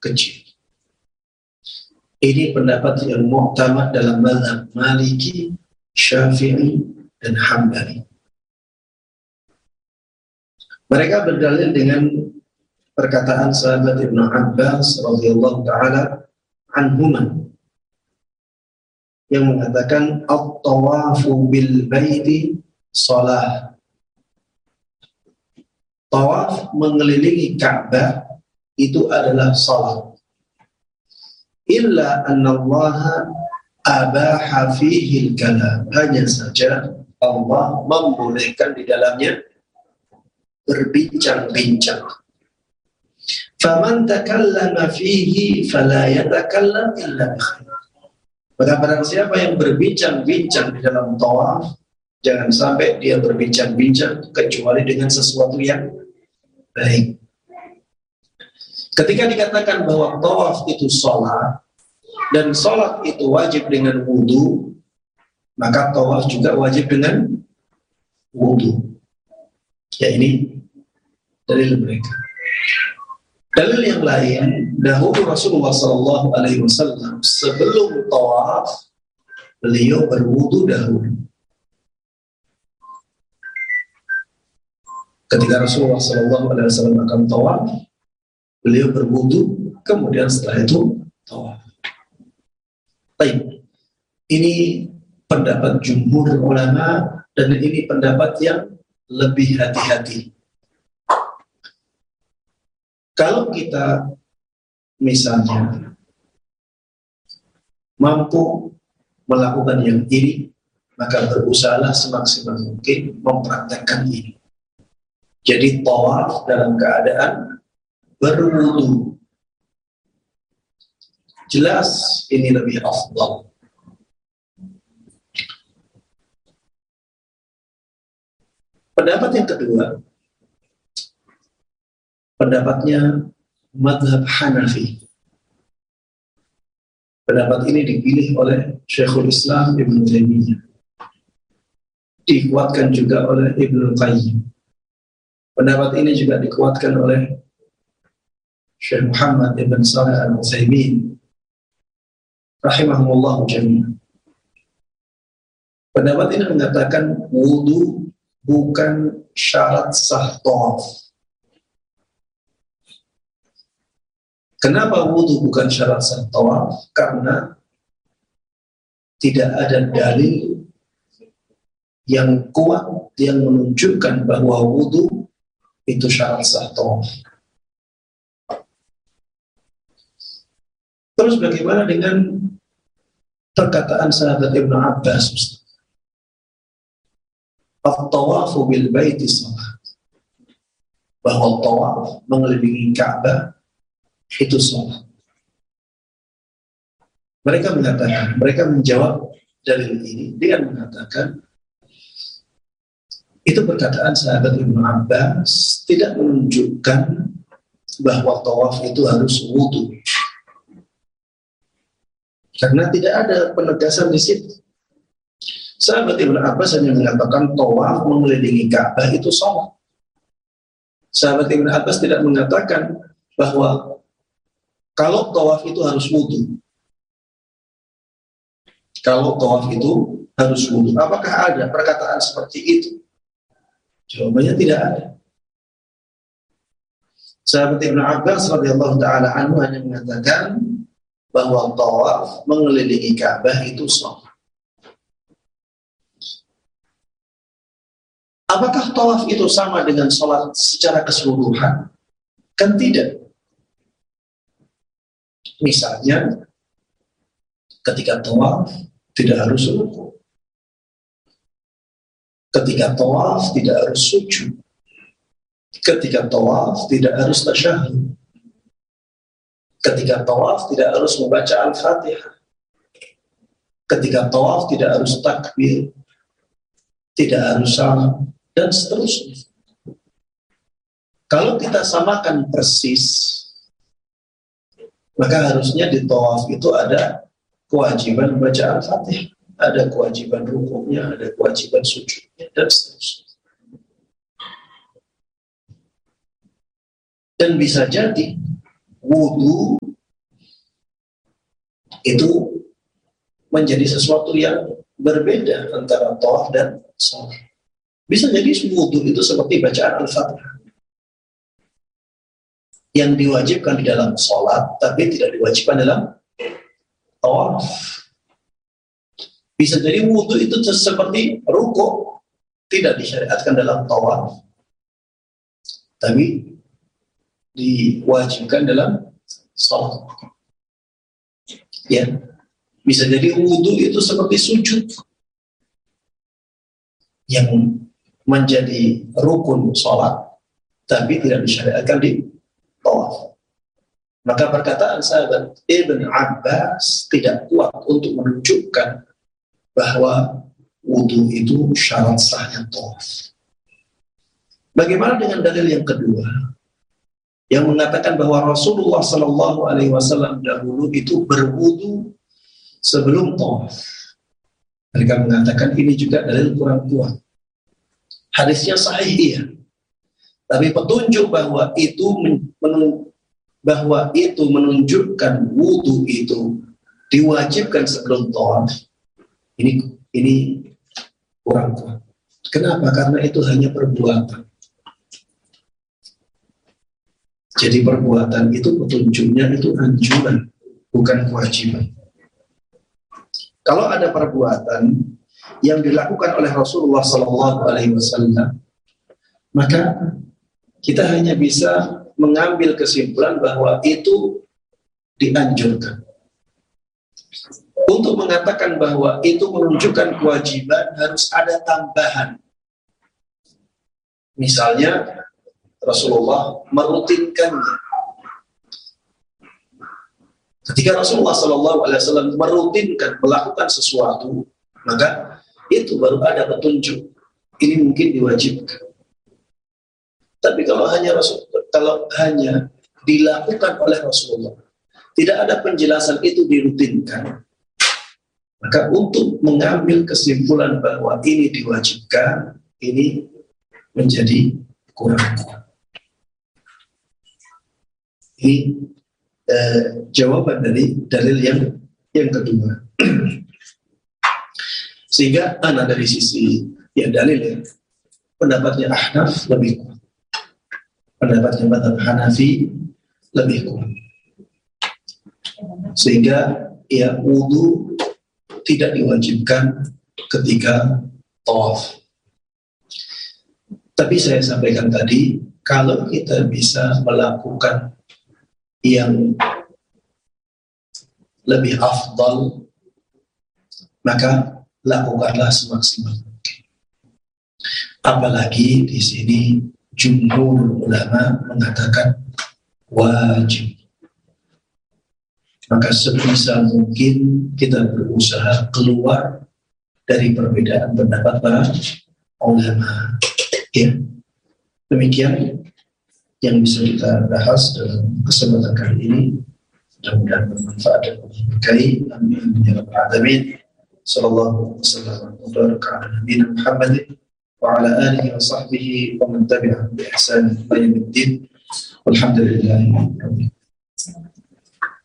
kecil. Ini pendapat yang mu'tamad dalam mazhab Maliki, Syafi'i, dan Hambali. Mereka berdalil dengan perkataan sahabat Ibnu Abbas radhiyallahu taala anhuma yang mengatakan at-tawafu bil baiti shalah. Tawaf mengelilingi Ka'bah itu adalah salat. Illa annallaha abaha fihi al-kalam. Hanya saja Allah membolehkan di dalamnya berbincang-bincang. Faman takallama fihi fala yatakallam illa bi khair. Maka barang siapa yang berbincang-bincang di dalam tawaf, jangan sampai dia berbincang-bincang kecuali dengan sesuatu yang baik. Ketika dikatakan bahwa tawaf itu sholat, dan sholat itu wajib dengan wudu, maka tawaf juga wajib dengan wudu. Ya, ini dalil mereka. Dalil yang lain, dahulu Rasulullah SAW sebelum tawaf, beliau berwudu dahulu. Ketika Rasulullah SAW akan tawaf, beliau berwudu, kemudian setelah itu tawaf. Baik, ini pendapat jumhur ulama dan ini pendapat yang lebih hati-hati. Kalau kita misalnya mampu melakukan yang ini, maka berusahalah semaksimal mungkin mempraktekkan ini. Jadi tawaf dalam keadaan berwudu. Jelas ini lebih afdal. Pendapat yang kedua, pendapatnya mazhab Hanafi. Pendapat ini dipilih oleh Syekhul Islam Ibnu Taimiyah. Dikuatkan juga oleh Ibnu Qayyim. Pendapat ini juga dikuatkan oleh Syekh Muhammad ibn Shalih al-Utsaimin rahimahumullah jami'an. Pendapat ini mengatakan wudu bukan syarat sah tawaf. Kenapa wudu bukan syarat sah tawaf? Karena tidak ada dalil yang kuat yang menunjukkan bahwa wudu itu syarat sah tawaf. Terus bagaimana dengan perkataan sahabat Ibnu Abbas, at-tawafu bil baiti shalah, bahwa tawaf mengelilingi Ka'bah itu shalah. Mereka mengatakan, mereka menjawab dalil ini dengan mengatakan itu perkataan sahabat Ibnu Abbas tidak menunjukkan bahwa tawaf itu harus wudu. Karena tidak ada penegasan di situ. Sahabat Ibnu Abbas hanya mengatakan tawaf mengelilingi Ka'bah itu shalah. Sahabat Ibnu Abbas tidak mengatakan bahwa kalau tawaf itu harus wudu. Kalau tawaf itu harus wudu. Apakah ada perkataan seperti itu? Jawabannya tidak ada. Sahabat Ibnu Abbas radhiyallahu taala anhu hanya mengatakan bahwa tawaf mengelilingi Ka'bah itu shalah. Apakah tawaf itu sama dengan sholat secara keseluruhan? Kan tidak. Misalnya, ketika tawaf tidak harus ruku. Ketika tawaf tidak harus sujud. Ketika tawaf tidak harus tasyahud. Ketika tawaf tidak harus membaca Al-Fatihah. Ketika tawaf tidak harus takbir. Tidak harus salam. Dan seterusnya. Kalau kita samakan persis, maka harusnya di tawaf itu ada kewajiban baca Al-Fatihah, ada kewajiban rukuknya, ada kewajiban sujudnya, dan seterusnya. Dan bisa jadi wudu itu menjadi sesuatu yang berbeda antara tawaf dan sholat. Bisa jadi wudhu itu seperti bacaan Al-Fatihah yang diwajibkan di dalam sholat, tapi tidak diwajibkan dalam tawaf. Bisa jadi wudhu itu seperti rukuk, tidak disyariatkan dalam tawaf, tapi diwajibkan dalam sholat. Ya, bisa jadi wudhu itu seperti sujud yang menjadi rukun sholat, tapi tidak disyariatkan di tawaf. Maka perkataan sahabat Ibn Abbas tidak kuat untuk menunjukkan bahwa wudhu itu syarat sahnya tawaf. Bagaimana dengan dalil yang kedua yang mengatakan bahwa Rasulullah Sallallahu Alaihi Wasallam dahulu itu berwudhu sebelum tawaf? Mereka mengatakan ini juga dalil kurang kuat. Hadisnya sahih iya, tapi petunjuk bahwa itu menunjukkan wudhu itu diwajibkan sebelum tawaf, ini kurang kuat. Kenapa? Karena itu hanya perbuatan. Jadi perbuatan itu petunjuknya itu anjuran, bukan kewajiban. Kalau ada perbuatan yang dilakukan oleh Rasulullah SAW, maka kita hanya bisa mengambil kesimpulan bahwa itu dianjurkan. Untuk mengatakan bahwa itu menunjukkan kewajiban harus ada tambahan. Misalnya Rasulullah merutinkannya. Ketika Rasulullah SAW merutinkan melakukan sesuatu, maka itu baru ada petunjuk. Ini mungkin diwajibkan. Tapi kalau hanya dilakukan oleh Rasulullah, tidak ada penjelasan itu dirutinkan, maka untuk mengambil kesimpulan bahwa ini diwajibkan, ini menjadi kurang kuat. Ini jawaban dari dalil yang kedua. Sehingga dari sisi dalil ya, pendapatnya Ahnaf lebih kuat, pendapatnya mazhab Hanafi lebih kuat, sehingga wudhu tidak diwajibkan ketika tawaf. Tapi saya sampaikan tadi, kalau kita bisa melakukan yang lebih afdal, maka lakukanlah semaksimal mungkin. Apalagi di sini jumhur ulama mengatakan wajib. Maka sebisa mungkin kita berusaha keluar dari perbedaan pendapat para ulama. Ya, demikian yang bisa kita bahas dalam kesempatan kali ini. Mudah-mudahan bermanfaat dan berkahi. Amin ya rabbal alamin. Sallallahu wasallam wa baraka ala nabiyina Muhammad wa ala alihi wa sahbihi wa man tabi'ahum bi ihsan ila yaumil din. Walhamdulillahi rabbil alamin.